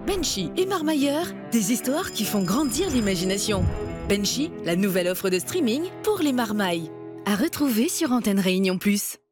Benchy et Marmailleur, des histoires qui font grandir l'imagination. Benchy, la nouvelle offre de streaming pour les marmailles. À retrouver sur Antenne Réunion Plus.